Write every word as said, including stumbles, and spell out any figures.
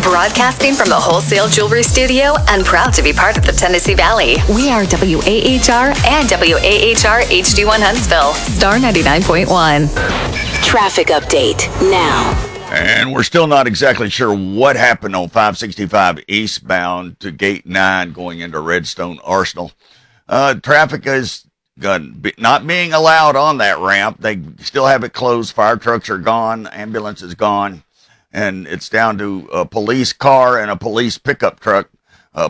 Broadcasting from the Wholesale Jewelry Studio and proud to be part of the Tennessee Valley. We are W A H R and W A H R H D one Huntsville. Star ninety-nine point one. Traffic update now. And we're still not exactly sure what happened on five sixty-five eastbound to Gate nine going into Redstone Arsenal. Uh, traffic is not being allowed on that ramp. They still have it closed. Fire trucks are gone. Ambulance is gone. And it's down to a police car and a police pickup truck